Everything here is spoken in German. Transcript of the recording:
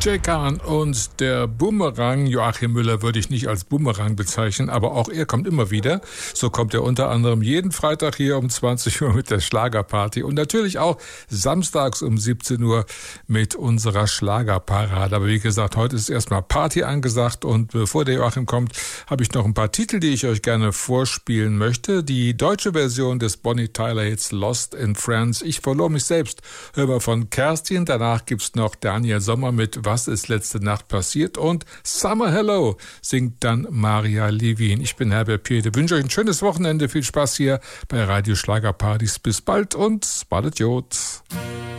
Jay Kahn und der Boomerang. Joachim Müller würde ich nicht als Boomerang bezeichnen, aber auch er kommt immer wieder. So kommt er unter anderem jeden Freitag hier um 20 Uhr mit der Schlagerparty und natürlich auch samstags um 17 Uhr mit unserer Schlagerparade. Aber wie gesagt, heute ist erstmal Party angesagt und bevor der Joachim kommt, habe ich noch ein paar Titel, die ich euch gerne vorspielen möchte. Die deutsche Version des Bonnie Tyler Hits Lost in France. Ich verlor mich selbst. Hören wir von Kerstin. Danach gibt's noch Daniel Sommer mit Was ist letzte Nacht passiert und Summer Hello singt dann Maria Levin. Ich bin Herbert Piede. Wünsche euch ein schönes Wochenende. Viel Spaß hier bei Radio Schlagerpartys. Bis bald und Spadet Jod.